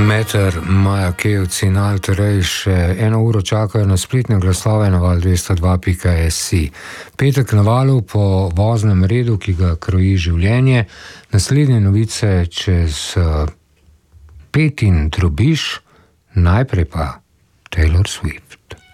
Meter, Maja Kevc in Alterej še 1 uro čakajo na spletne glasove na val 202.si. Petek na valu po voznem redu, ki ga kroji življenje. Naslednje novice čez 5 in drobiž, najprej pa Taylor Swift.